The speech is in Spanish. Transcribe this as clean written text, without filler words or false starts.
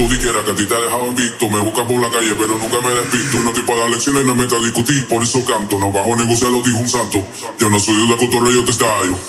quiera, que a ti te ha dejado invicto. Me buscan por la calle, pero nunca me despisto. No estoy para dar lecciones, no me meto a discutir, por eso canto. No bajo a negociar, lo dijo un santo. Yo no soy de cotorreo, te estallo.